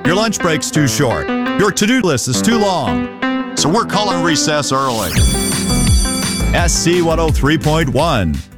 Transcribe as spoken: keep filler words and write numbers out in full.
Your lunch break's too short. Your to-do list is too long. So we're calling recess early. S C one oh three point one.